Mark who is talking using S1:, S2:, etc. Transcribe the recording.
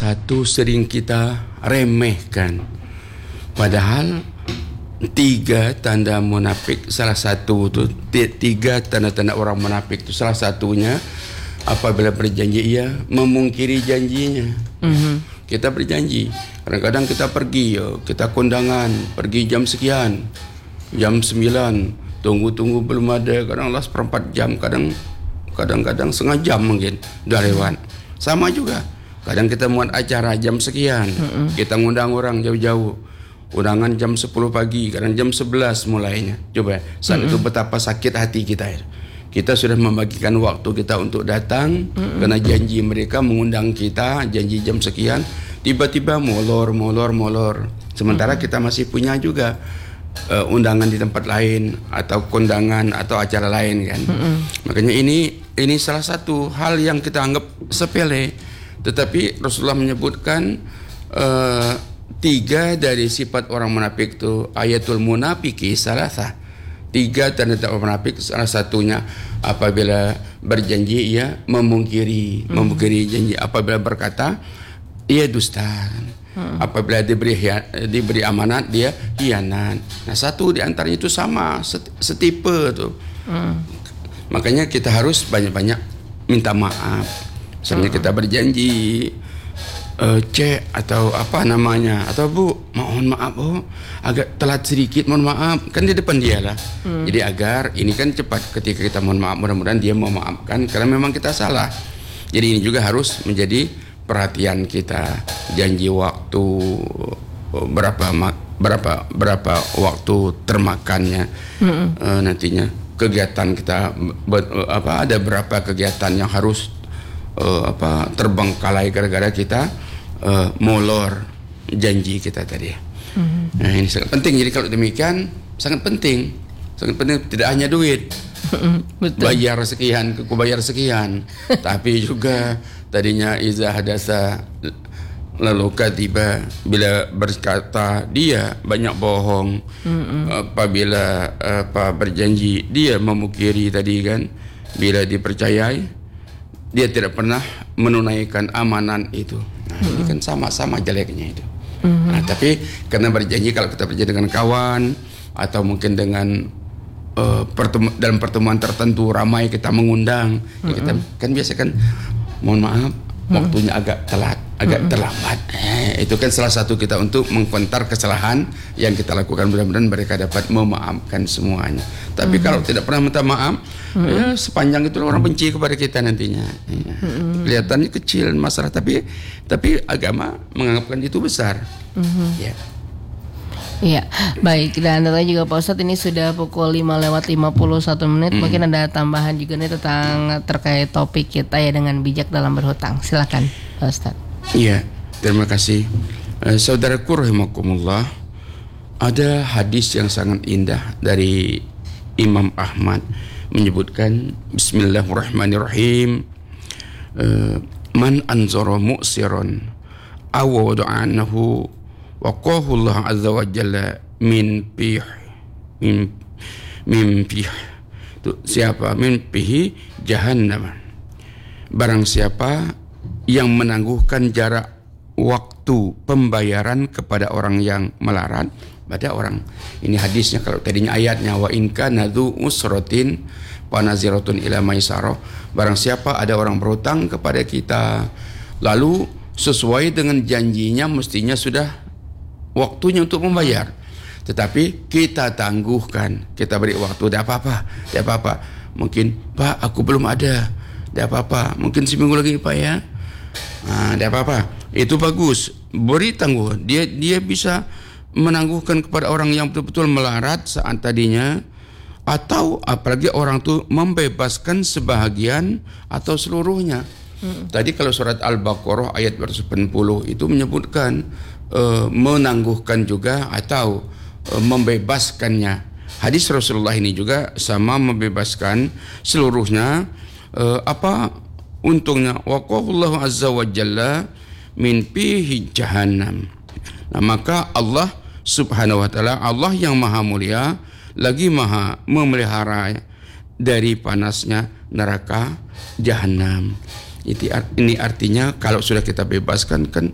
S1: satu sering kita remehkan. Padahal 3 tanda munafik, salah satu tu 3 tanda-tanda orang munafik tu salah satunya apabila berjanji ia memungkiri janjinya. Kita berjanji, kadang-kadang kita pergi, kita kondangan, pergi jam sekian, jam 9, tunggu belum ada, kadang last 4 jam, kadang-kadang setengah jam mungkin dah lewat. Sama juga, kadang kita buat acara jam sekian, kita ngundang orang jauh-jauh, undangan jam 10 pagi, kadang jam 11 mulainya. Coba saat itu betapa sakit hati kita. Kita sudah membagikan waktu kita untuk datang, karena janji mereka mengundang kita, janji jam sekian, tiba-tiba molor. Sementara kita masih punya juga undangan di tempat lain atau kondangan atau acara lain kan. Makanya ini salah satu hal yang kita anggap sepele, tetapi Rasulullah menyebutkan 3 dari sifat orang munafik itu, ayatul munafiki salasa. 3 tanda-tanda orang munafik, salah satunya apabila berjanji ia memungkiri janji, apabila berkata ia dusta, apabila diberi amanat dia hianat. Nah, satu di antaranya itu sama setipe tuh. Makanya kita harus banyak-banyak minta maaf. Misalnya kita berjanji, Cek atau apa namanya, atau Bu, mohon maaf Bu, agak telat sedikit, mohon maaf, kan di depan dia lah. Jadi agar ini kan cepat ketika kita mohon maaf, mudah-mudahan dia mau maafkan karena memang kita salah. Jadi ini juga harus menjadi perhatian kita. Janji waktu berapa waktu termakannya, nantinya kegiatan kita ada berapa kegiatan yang harus terbengkalai gara-gara kita molor janji kita tadi. Nah, ini sangat penting. Jadi kalau demikian sangat penting tidak hanya duit. Bayar sekian, aku bayar sekian, tapi juga tadinya iza hadasa lalu katiba, bila berkata dia banyak bohong, apabila berjanji dia memungkiri tadi kan, bila dipercayai dia tidak pernah menunaikan amanan itu. Nah, ini kan sama-sama jeleknya itu. Nah, tapi karena berjanji, kalau kita berjanji dengan kawan atau mungkin dengan dalam pertemuan tertentu ramai kita mengundang, ya kita kan biasa kan mohon maaf waktunya agak terlambat. Itu kan salah satu kita untuk mengkontar kesalahan yang kita lakukan. Mudah-mudahan mereka dapat memaafkan semuanya. Tapi kalau tidak pernah minta maaf, ya sepanjang itu orang benci kepada kita nantinya. Kelihatannya kecil masalah, tapi agama menganggapkan itu besar. Ya.
S2: Iya, baik. Dan tentunya juga Pak Ustadz, ini sudah pukul 5:51. Mungkin ada tambahan juga nih terkait topik kita ya, dengan bijak dalam berhutang. Silakan Pak Ustadz.
S1: Iya, terima kasih. Saudaraku rahimakumullah, ada hadis yang sangat indah dari Imam Ahmad menyebutkan, Bismillahirrahmanirrahim, man anzara mu'siran aw wada'anahu waqahu Allah azza wa jalla min pih. Itu siapa? Min pihi jahannam. Barang siapa yang menangguhkan jarak waktu pembayaran kepada orang yang melarat, pada orang ini hadisnya, kalau tadinya ayatnya wa in kana dzu usratin wa naziratun ila maisarah. Barang siapa ada orang berhutang kepada kita, lalu sesuai dengan janjinya mestinya sudah waktunya untuk membayar, tetapi kita tangguhkan, kita beri waktu, tidak apa-apa, mungkin Pak aku belum ada, tidak apa-apa, mungkin seminggu lagi Pak ya, tidak apa-apa, itu bagus, beri tangguh, dia bisa menangguhkan kepada orang yang betul-betul melarat saat tadinya, atau apalagi orang itu membebaskan sebahagian atau seluruhnya. Tadi kalau surat Al-Baqarah ayat 180 itu menyebutkan menangguhkan juga atau membebaskannya. Hadis Rasulullah ini juga sama, membebaskan seluruhnya. Apa untungnya? Waqahullahu azza wa jalla min fihi jahannam. Nah, maka Allah subhanahu wa ta'ala, Allah yang maha mulia lagi maha memelihara dari panasnya neraka jahannam. Ini artinya kalau sudah kita bebaskan kan